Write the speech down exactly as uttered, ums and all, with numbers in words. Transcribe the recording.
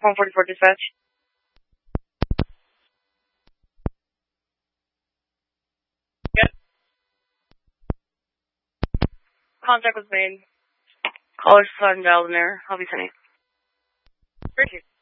one forty-four dispatch. Yep. Contact was made. Caller's son dialed in there. I'll be sending. Thank you.